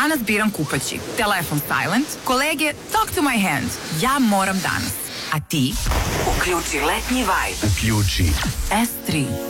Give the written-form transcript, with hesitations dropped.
Danas biram kupaći. Telefon silent. Kolege, talk to my hand. Ja moram danas. A ti? Uključi letnji vibe. Uključi S3.